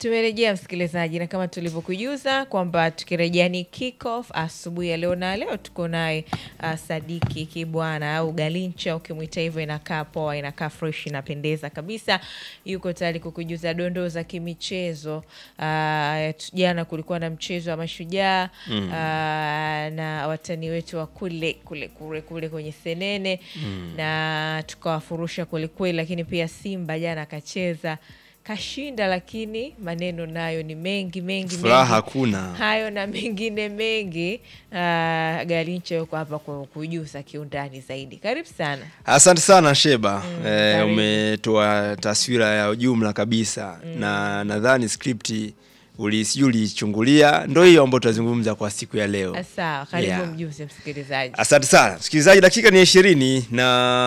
Tumerejea msikilizaji, na kama tulivyokujuza kwamba tukirejea ni kick off asubuhi ya leo, na leo tuko naye Sadiki Kibwana au Galincha ukimwita hivyo, inakaa poa, inakaa fresh, inapendeza kabisa. Yuko tayari kukujuza dondoo za kimichezo. Jana kulikuwa na mchezo wa Mashujaa na watani wetu wa kule kwenye Senene, na tukawafurusha kweli, lakini pia Simba jana akacheza kashinda, lakini maneno nayo ni mengi furaha hakuna. Hayo na mengine mengi. Galincha yuko hapa kwa kujuza kiundani zaidi. Karibu sana. Asante sana Sheba. Umetoa taswira ya ujumla kabisa. Na nadhani scripti ulichungulia, ndio hiyo ambayo tutazungumza kwa siku ya leo. Sawa, karibu mjuze msikilizaji. Asante sana. Msikilizaji, dakika ni 20 na